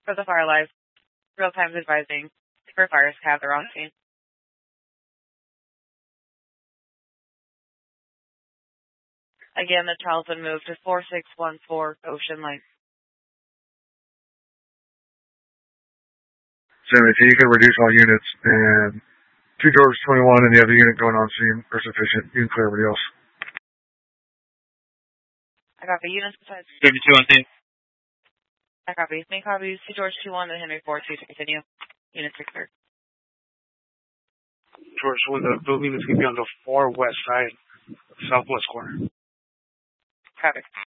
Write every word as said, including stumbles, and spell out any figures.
For the fire lives, real time's advising. For fires have the wrong scene. Again, the child's been moved to four six one four Ocean Lane. Sammy, if you can reduce all units, and two George twenty-one and the other unit going on scene are sufficient. You can clear everybody else. I copy. Units besides. thirty-two on scene. I copy. Main copies, two George two one and Henry four two to continue. Units are cleared. George one, the building is going to be on the far west side, southwest corner. Copy.